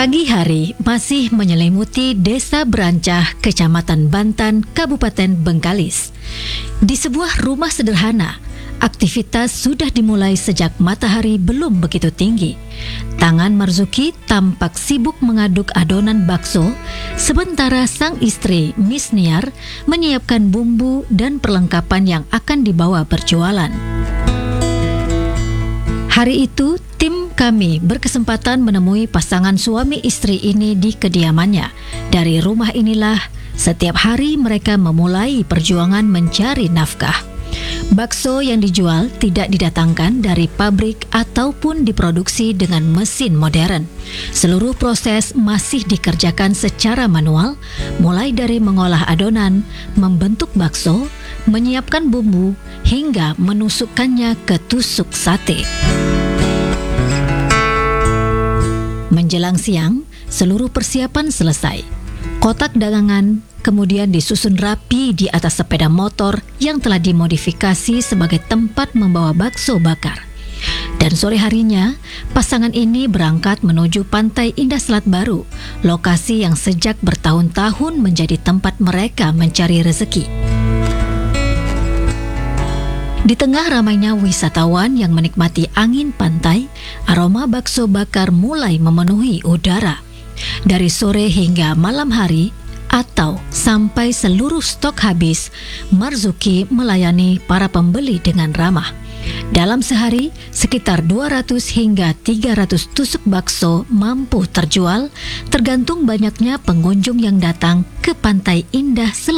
Pagi hari masih menyelimuti Desa Berancah, Kecamatan Bantan, Kabupaten Bengkalis. Di sebuah rumah sederhana, aktivitas sudah dimulai sejak matahari belum begitu tinggi. Tangan Marzuki tampak sibuk mengaduk adonan bakso, sementara sang istri, Miss Niar, menyiapkan bumbu dan perlengkapan yang akan dibawa berjualan. Hari itu, tim kami berkesempatan menemui pasangan suami istri ini di kediamannya. Dari rumah inilah, setiap hari mereka memulai perjuangan mencari nafkah. Bakso yang dijual tidak didatangkan dari pabrik ataupun diproduksi dengan mesin modern. Seluruh proses masih dikerjakan secara manual, mulai dari mengolah adonan, membentuk bakso, menyiapkan bumbu, hingga menusukkannya ke tusuk sate. Menjelang siang, seluruh persiapan selesai. Kotak dagangan kemudian disusun rapi di atas sepeda motor yang telah dimodifikasi sebagai tempat membawa bakso bakar. Dan sore harinya, pasangan ini berangkat menuju Pantai Indah Selat Baru, lokasi yang sejak bertahun-tahun menjadi tempat mereka mencari rezeki. Di tengah ramainya wisatawan yang menikmati angin pantai, aroma bakso bakar mulai memenuhi udara. Dari sore hingga malam hari, atau sampai seluruh stok habis, Marzuki melayani para pembeli dengan ramah. Dalam sehari, sekitar 200 hingga 300 tusuk bakso mampu terjual, tergantung banyaknya pengunjung yang datang ke Pantai Indah Selat